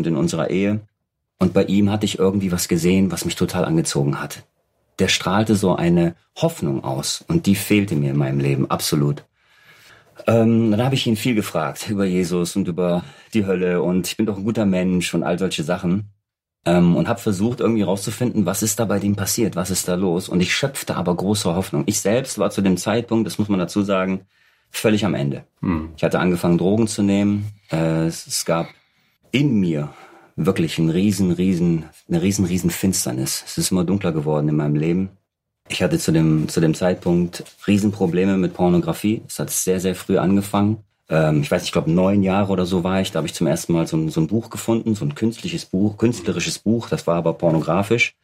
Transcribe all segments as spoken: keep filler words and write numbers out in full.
und in unserer Ehe. Und bei ihm hatte ich irgendwie was gesehen, was mich total angezogen hat. Der strahlte so eine Hoffnung aus und die fehlte mir in meinem Leben, absolut. Ähm, dann habe ich ihn viel gefragt über Jesus und über die Hölle und ich bin doch ein guter Mensch und all solche Sachen. Ähm, und habe versucht, irgendwie rauszufinden, was ist da bei dem passiert, was ist da los. Und ich schöpfte aber große Hoffnung. Ich selbst war zu dem Zeitpunkt, das muss man dazu sagen, völlig am Ende. Hm. Ich hatte angefangen, Drogen zu nehmen. Äh, es, es gab in mir wirklich ein riesen, riesen, eine riesen, riesen Finsternis. Es ist immer dunkler geworden in meinem Leben. Ich hatte zu dem, zu dem Zeitpunkt Riesenprobleme mit Pornografie. Es hat sehr, sehr früh angefangen. Ich weiß nicht, ich glaube neun Jahre oder so war ich, da habe ich zum ersten Mal so ein, so ein Buch gefunden, so ein künstliches Buch, künstlerisches Buch, das war aber pornografisch.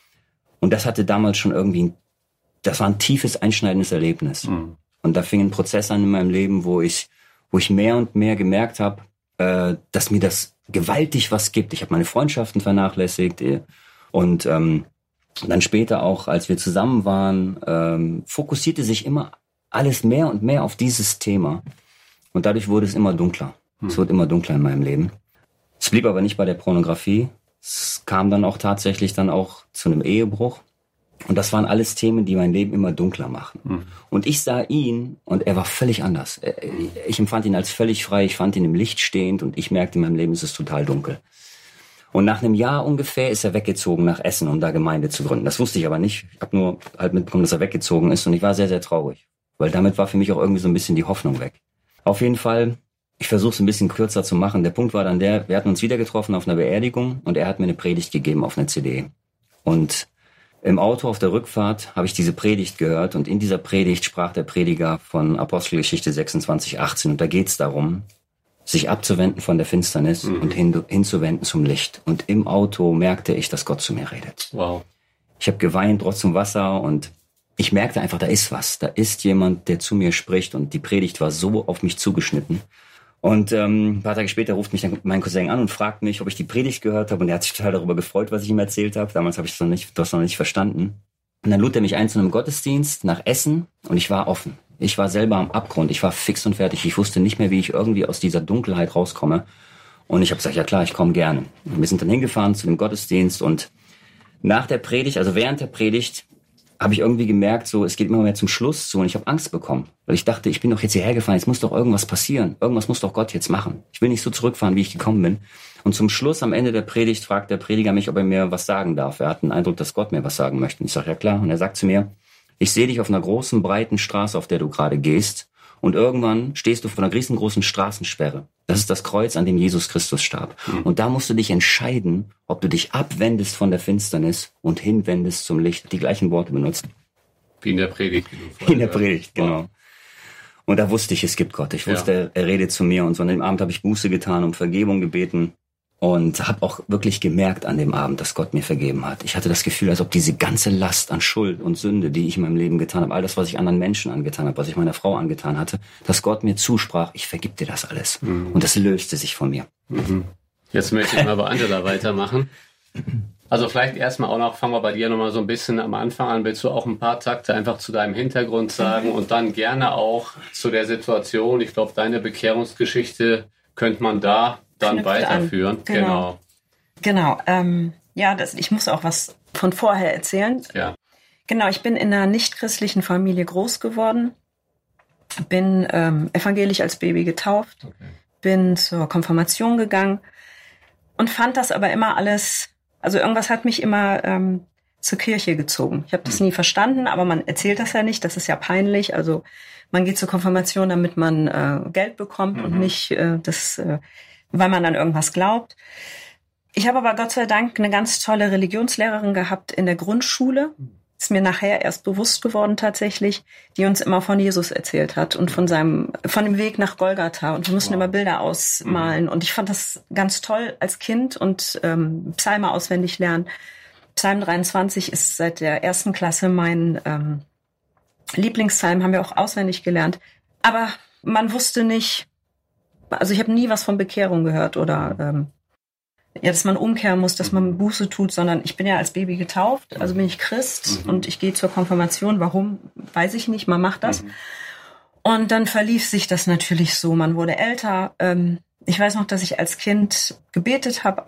Und das hatte damals schon irgendwie, das war ein tiefes, einschneidendes Erlebnis. Mhm. Und da fing ein Prozess an in meinem Leben, wo ich, wo ich mehr und mehr gemerkt habe, äh, dass mir das gewaltig was gibt. Ich habe meine Freundschaften vernachlässigt und ähm, dann später auch, als wir zusammen waren, ähm, fokussierte sich immer alles mehr und mehr auf dieses Thema. Und dadurch wurde es immer dunkler. Hm. Es wurde immer dunkler in meinem Leben. Es blieb aber nicht bei der Pornografie. Es kam dann auch tatsächlich dann auch zu einem Ehebruch. Und das waren alles Themen, die mein Leben immer dunkler machen. Hm. Und ich sah ihn und er war völlig anders. Ich empfand ihn als völlig frei. Ich fand ihn im Licht stehend und ich merkte, in meinem Leben ist es total dunkel. Und nach einem Jahr ungefähr ist er weggezogen nach Essen, um da Gemeinde zu gründen. Das wusste ich aber nicht. Ich habe nur halt mitbekommen, dass er weggezogen ist und ich war sehr, sehr traurig. Weil damit war für mich auch irgendwie so ein bisschen die Hoffnung weg. Auf jeden Fall, ich versuche es ein bisschen kürzer zu machen. Der Punkt war dann der, wir hatten uns wieder getroffen auf einer Beerdigung und er hat mir eine Predigt gegeben auf einer C D. Und im Auto auf der Rückfahrt habe ich diese Predigt gehört und in dieser Predigt sprach der Prediger von Apostelgeschichte sechsundzwanzig achtzehn und da geht es darum, sich abzuwenden von der Finsternis mhm. und hin, hinzuwenden zum Licht. Und im Auto merkte ich, dass Gott zu mir redet. Wow. Ich habe geweint, trotz zum Wasser und ich merkte einfach, da ist was. Da ist jemand, der zu mir spricht und die Predigt war so auf mich zugeschnitten. Und ähm, ein paar Tage später ruft mich dann mein Cousin an und fragt mich, ob ich die Predigt gehört habe. Und er hat sich total darüber gefreut, was ich ihm erzählt habe. Damals habe ich das noch nicht, das noch nicht verstanden. Und dann lud er mich ein zu einem Gottesdienst nach Essen und ich war offen. Ich war selber am Abgrund. Ich war fix und fertig. Ich wusste nicht mehr, wie ich irgendwie aus dieser Dunkelheit rauskomme. Und ich habe gesagt, ja klar, ich komme gerne. Und wir sind dann hingefahren zu dem Gottesdienst und nach der Predigt, also während der Predigt, habe ich irgendwie gemerkt, so es geht immer mehr zum Schluss zu und ich habe Angst bekommen. Weil ich dachte, ich bin doch jetzt hierher gefahren, jetzt muss doch irgendwas passieren. Irgendwas muss doch Gott jetzt machen. Ich will nicht so zurückfahren, wie ich gekommen bin. Und zum Schluss, am Ende der Predigt, fragt der Prediger mich, ob er mir was sagen darf. Er hat den Eindruck, dass Gott mir was sagen möchte. Und ich sage, ja klar. Und er sagt zu mir, ich sehe dich auf einer großen, breiten Straße, auf der du gerade gehst. Und irgendwann stehst du vor einer riesengroßen Straßensperre. Das ist das Kreuz, an dem Jesus Christus starb. Mhm. Und da musst du dich entscheiden, ob du dich abwendest von der Finsternis und hinwendest zum Licht. Die gleichen Worte benutzt. Wie in der Predigt. In der Predigt, genau. Und da wusste ich, es gibt Gott. Ich wusste, ja. er redet zu mir. Und so an dem Abend habe ich Buße getan, um Vergebung gebeten. Und habe auch wirklich gemerkt an dem Abend, dass Gott mir vergeben hat. Ich hatte das Gefühl, als ob diese ganze Last an Schuld und Sünde, die ich in meinem Leben getan habe, all das, was ich anderen Menschen angetan habe, was ich meiner Frau angetan hatte, dass Gott mir zusprach, ich vergib dir das alles. Mhm. Und das löste sich von mir. Mhm. Jetzt möchte ich mal bei Angela weitermachen. Also vielleicht erstmal auch noch, fangen wir bei dir nochmal so ein bisschen am Anfang an. Willst du auch ein paar Takte einfach zu deinem Hintergrund sagen und dann gerne auch zu der Situation, ich glaube, deine Bekehrungsgeschichte könnte man da dann weiterführen. Genau. Genau. genau ähm, ja, das, ich muss auch was von vorher erzählen. Ja. Genau, ich bin in einer nicht-christlichen Familie groß geworden, bin ähm, evangelisch als Baby getauft, okay. bin zur Konfirmation gegangen und fand das aber immer alles, also irgendwas hat mich immer ähm, zur Kirche gezogen. Ich habe das nie verstanden, aber man erzählt das ja nicht, das ist ja peinlich. Also man geht zur Konfirmation, damit man äh, Geld bekommt mhm. und nicht äh, das... Äh, weil man an irgendwas glaubt. Ich habe aber Gott sei Dank eine ganz tolle Religionslehrerin gehabt in der Grundschule. Ist mir nachher erst bewusst geworden tatsächlich, die uns immer von Jesus erzählt hat und von seinem, von dem Weg nach Golgatha. Und wir mussten wow. immer Bilder ausmalen. Mhm. Und ich fand das ganz toll als Kind und ähm, Psalme auswendig lernen. Psalm dreiundzwanzig ist seit der ersten Klasse mein ähm, Lieblingspsalm, haben wir auch auswendig gelernt. Aber man wusste nicht, also ich habe nie was von Bekehrung gehört oder ähm, ja, dass man umkehren muss, dass man Buße tut, sondern ich bin ja als Baby getauft, also bin ich Christ mhm. und ich gehe zur Konfirmation. Warum, weiß ich nicht, man macht das. Mhm. Und dann verlief sich das natürlich so, man wurde älter. Ähm, ich weiß noch, dass ich als Kind gebetet habe